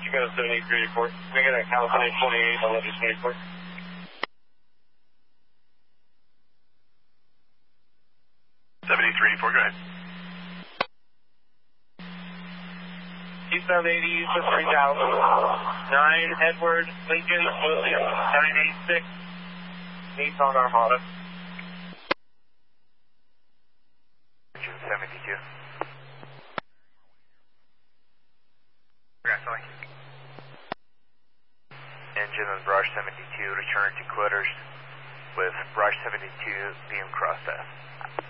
Chicago 7834. Can I get a California 28, 1124? 7834, go ahead. Eastbound 80, East 3000. 9 Edward Lincoln William 986. Nissan Armada. 72. Engine on Barrage 72, return to quarters with Barrage 72 being crossed S.